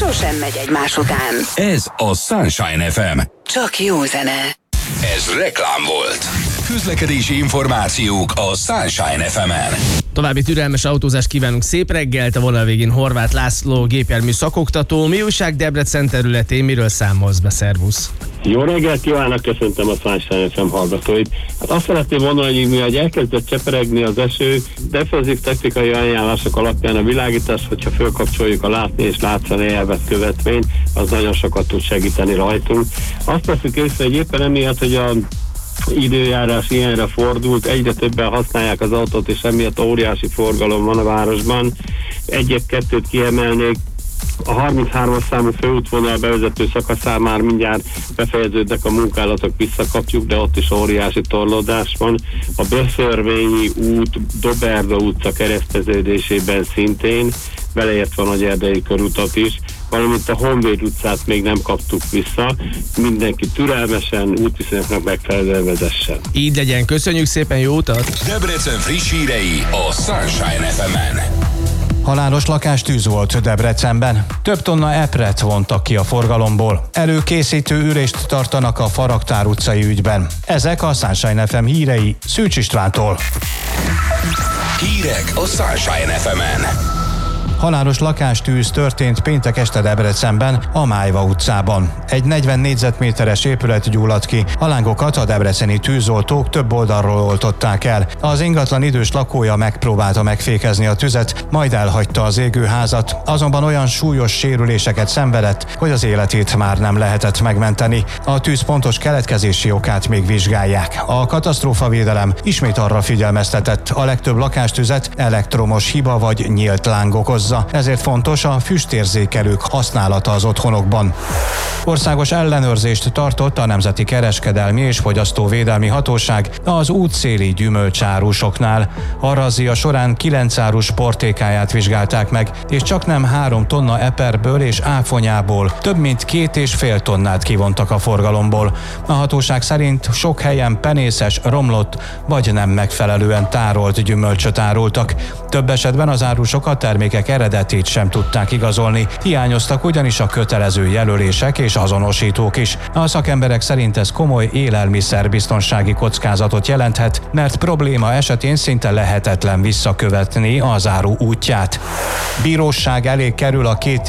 sosem megy egymás után. Ez a Sunshine FM. Csak jó zene. Ez reklám volt. Közlekedési információk a Sunshine FM-en. További türelmes autózást kívánunk, szép reggelt, a vonal végén Horváth László, gépjármű szakoktató. Mi újság Debrecen területén, miről számolsz be, szervusz? Jó reggelt kívánok, köszöntöm a Sunshine FM hallgatóit. Hát azt szeretném mondani, hogy mivel elkezdett cseperegni az eső, defenzív technikai ajánlások alapján a világítás, hogyha fölkapcsoljuk a látni és látszani elvett követvényt, az nagyon sokat tud segíteni rajtunk. Azt veszük észre, hogy éppen emiatt, hogy a időjárás ilyenre fordult, egyre többen használják az autót, és emiatt óriási forgalom van a városban. Egyet-kettőt kiemelnék. A 33-as számú főútvonal bevezető szakaszán már mindjárt befejeződnek a munkálatok, visszakapjuk, de ott is óriási torlódás van. A Böszörvényi út, Doberda utca kereszteződésében szintén, beleértve a Nagyerdei körutat is, valamint a Honvéd utcát még nem kaptuk vissza. Mindenki türelmesen, útviszonyoknak megfelelően vezessen. Így legyen, köszönjük szépen, jó utat! Debrecen friss hírei a Sunshine FM-en. Halálos lakástűz volt Debrecenben. Több tonna epret vontak ki a forgalomból. Előkészítő ülést tartanak a Faraktár utcai ügyben. Ezek a Sunshine FM hírei Szűcs Istvántól. Hírek a Sunshine FM-en. Halálos lakástűz történt péntek este Debrecenben, a Májva utcában. Egy 40 négyzetméteres épület gyulladt ki. A lángokat a debreceni tűzoltók több oldalról oltották el. Az ingatlan idős lakója megpróbálta megfékezni a tüzet, majd elhagyta az égőházat, azonban olyan súlyos sérüléseket szenvedett, hogy az életét már nem lehetett megmenteni. A tűz pontos keletkezési okát még vizsgálják. A katasztrófavédelem ismét arra figyelmeztetett, a legtöbb lakástüzet elektromos hiba vagy nyílt láng okozza. Ezért fontos a füstérzékelők használata az otthonokban. Országos ellenőrzést tartott a Nemzeti Kereskedelmi és Fogyasztóvédelmi Hatóság az útszéli gyümölcsárusoknál. A razzia során 9 árus portékáját vizsgálták meg, és csaknem 3 tonna eperből és áfonyából több mint 2,5 tonnát kivontak a forgalomból. A hatóság szerint sok helyen penészes, romlott vagy nem megfelelően tárolt gyümölcsöt árultak. Több esetben az árusok a termékek eredetét sem tudták igazolni, hiányoztak ugyanis a kötelező jelölések és azonosítók is. A szakemberek szerint ez komoly élelmiszerbiztonsági kockázatot jelenthet, mert probléma esetén szinte lehetetlen visszakövetni az áru útját. Bíróság elé kerül a 2